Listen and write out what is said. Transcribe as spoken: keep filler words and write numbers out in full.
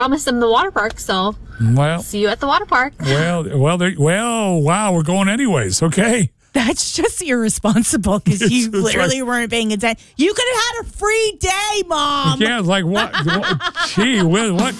promised them the water park, so well, see you at the water park. Well, well, there, well, wow, we're going anyways. Okay. That's just irresponsible because you It's literally like- weren't paying attention. You could have had a free day, Mom. Yeah, it's like what? what gee, what? what